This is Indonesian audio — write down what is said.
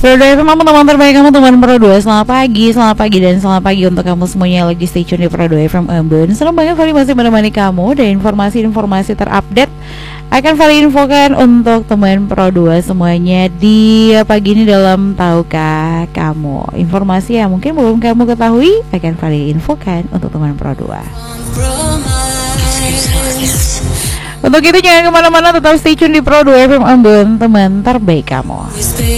Pro 2 FM, teman terbaik kamu, teman Pro 2. Selamat pagi dan selamat pagi untuk kamu semuanya yang lagi stay tune di Pro 2 FM Ambon. Senang banget Fali masih menemani kamu dan informasi-informasi terupdate akan Fali infokan untuk teman Pro 2 semuanya di pagi ini dalam Tahukah Kamu. Informasi yang mungkin belum kamu ketahui akan Fali infokan untuk teman Pro 2. Untuk itu jangan kemana-mana, tetap stay tune di Pro 2 FM Ambon, teman terbaik kamu.